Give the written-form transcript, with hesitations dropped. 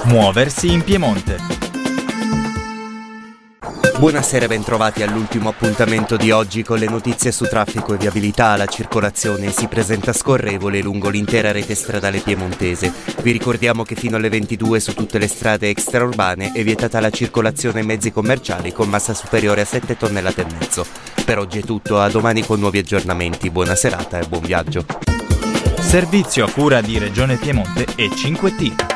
Muoversi in Piemonte. Buonasera e bentrovati all'ultimo appuntamento di oggi con le notizie su traffico e viabilità. La circolazione si presenta scorrevole lungo l'intera rete stradale piemontese. Vi ricordiamo che fino alle 22 su tutte le strade extraurbane è vietata la circolazione mezzi commerciali con massa superiore a 7 tonnellate e mezzo. Per oggi è tutto, a domani con nuovi aggiornamenti. Buona serata e buon viaggio. Servizio a cura di Regione Piemonte e 5T.